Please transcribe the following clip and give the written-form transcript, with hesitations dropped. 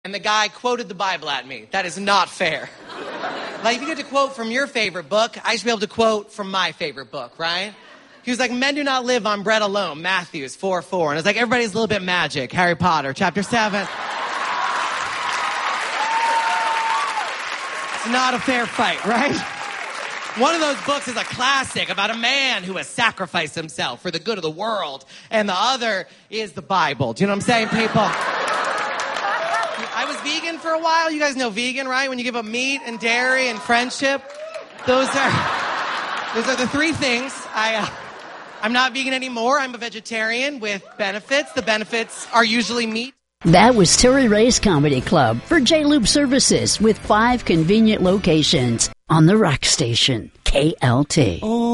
and the guy quoted the Bible at me. That is not fair. Like, if you get to quote from your favorite book, I should be able to quote from my favorite book, right? He was like, men do not live on bread alone, Matthew 4:4. And it's like, everybody's a little bit magic, Harry Potter, chapter 7. It's not a fair fight, right? One of those books is a classic about a man who has sacrificed himself for the good of the world. And the other is the Bible. Do you know what I'm saying, people? I was vegan for a while. You guys know vegan, right? When you give up meat and dairy and friendship. Those are the three things. I'm not vegan anymore. I'm a vegetarian with benefits. The benefits are usually meat. That was Terry Ray's Comedy Club for J-Lube Services with 5 convenient locations on the Rock Station, KLT.